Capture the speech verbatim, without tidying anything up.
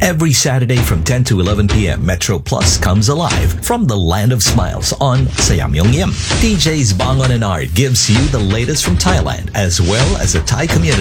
Every Saturday from ten to eleven p.m., Metro Plus comes alive from the Land of Smiles on Sayamyong Yim. D Js Bangon and Art gives you the latest from Thailand as well as the Thai community.